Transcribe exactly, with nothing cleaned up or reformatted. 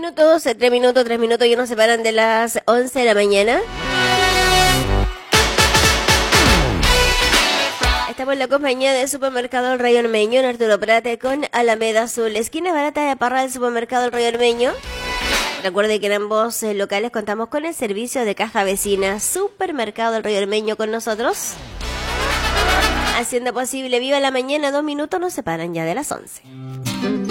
minutos, tres minutos, tres minutos ya nos separan de las once de la mañana. Estamos en la compañía del supermercado El Rey Ormeño en Arturo Prate con Alameda Azul, esquina barata de Parra del supermercado El Rey Ormeño. Recuerde que en ambos eh, locales contamos con el servicio de caja vecina. Supermercado El Rey Ormeño con nosotros, haciendo posible viva la mañana. Dos minutos nos separan ya de las once.